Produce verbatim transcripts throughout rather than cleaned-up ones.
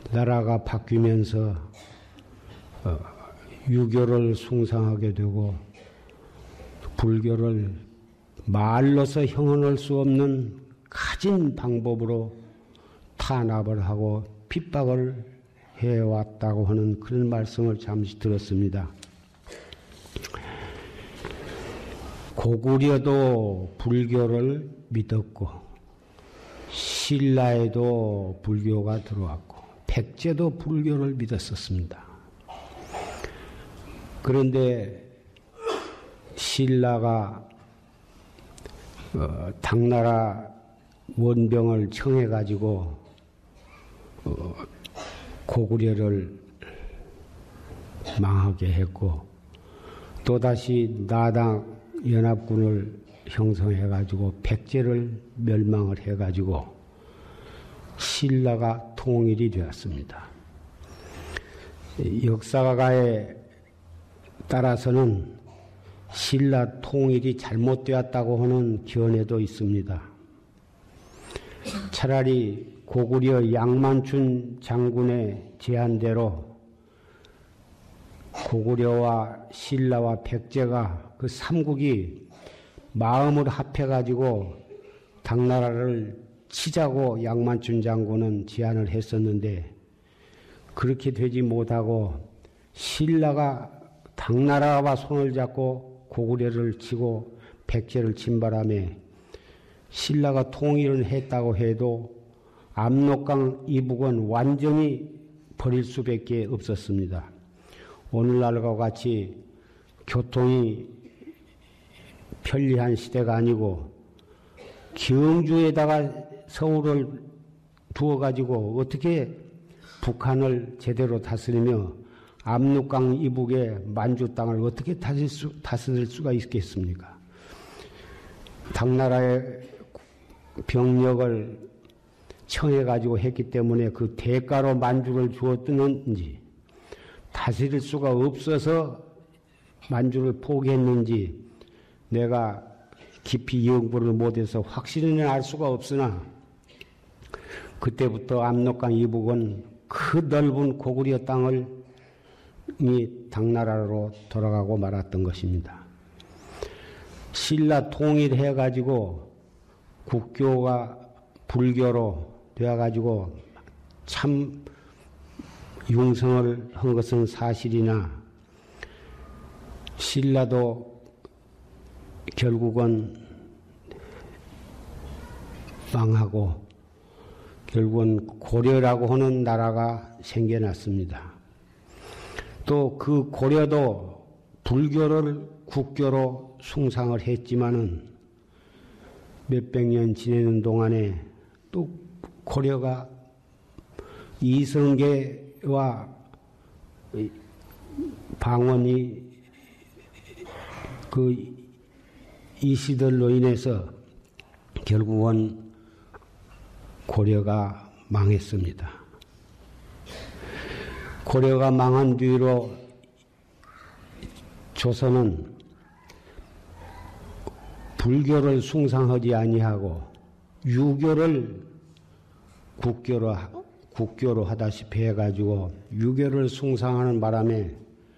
나라가 바뀌면서 어, 유교를 숭상하게 되고 불교를 말로서 형언할 수 없는 가진 방법으로 탄압을 하고 핍박을 해왔다고 하는 그런 말씀을 잠시 들었습니다. 고구려도 불교를 믿었고 신라에도 불교가 들어왔고 백제도 불교를 믿었었습니다. 그런데 신라가 어, 당나라 원병을 청해가지고 어, 고구려를 망하게 했고 또다시 나당 연합군을 형성해가지고 백제를 멸망을 해가지고 신라가 통일이 되었습니다. 역사가에 따라서는 신라 통일이 잘못되었다고 하는 견해도 있습니다. 차라리 고구려 양만춘 장군의 제안대로 고구려와 신라와 백제가 그 삼국이 마음을 합해가지고 당나라를 치자고 양만춘 장군은 제안을 했었는데 그렇게 되지 못하고 신라가 당나라와 손을 잡고 고구려를 치고 백제를 친 바람에 신라가 통일을 했다고 해도 압록강 이북은 완전히 버릴 수밖에 없었습니다. 오늘날과 같이 교통이 편리한 시대가 아니고 경주에다가 서울을 두어가지고 어떻게 북한을 제대로 다스리며 압록강 이북의 만주 땅을 어떻게 다스릴, 수, 다스릴 수가 있겠습니까? 당나라의 병력을 청해가지고 했기 때문에 그 대가로 만주를 주었는지 다스릴 수가 없어서 만주를 포기했는지 내가 깊이 연구를 못해서 확실히는 알 수가 없으나 그때부터 압록강 이북은 그 넓은 고구려 땅을 이 당나라로 돌아가고 말았던 것입니다. 신라 통일해가지고 국교가 불교로 되어가지고 참 융성을 한 것은 사실이나 신라도 결국은 망하고 결국은 고려라고 하는 나라가 생겨났습니다. 또 그 고려도 불교를 국교로 숭상을 했지만은 몇백 년 지내는 동안에 또 고려가 이성계와 방언이 그 이시들로 인해서 결국은 고려가 망했습니다. 고려가 망한 뒤로 조선은 불교를 숭상하지 아니하고 유교를 국교로, 국교로 하다시피 해가지고 유교를 숭상하는 바람에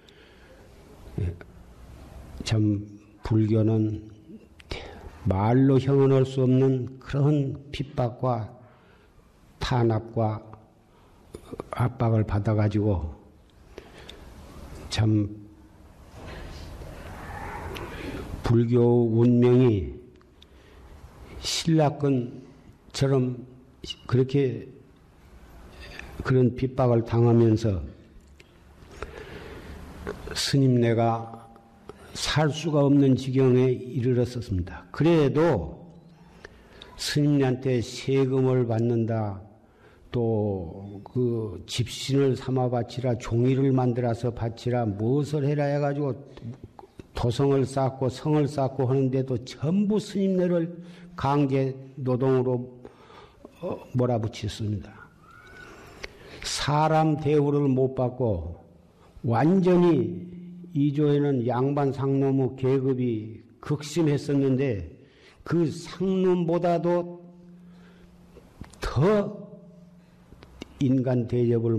참 불교는 말로 형언할 수 없는 그런 핍박과 탄압과 압박을 받아가지고 참 불교 운명이 신라권처럼 그렇게 그런 핍박을 당하면서 스님네가 살 수가 없는 지경에 이르렀었습니다. 그래도 스님한테 세금을 받는다, 또 그 집신을 삼아 바치라, 종이를 만들어서 바치라, 무엇을 해라 해가지고 도성을 쌓고 성을 쌓고 하는데도 전부 스님네를 강제 노동으로 몰아붙였습니다. 사람 대우를 못 받고 완전히 이조에는 양반 상놈의 계급이 극심했었는데 그 상놈보다도 더 인간 대접을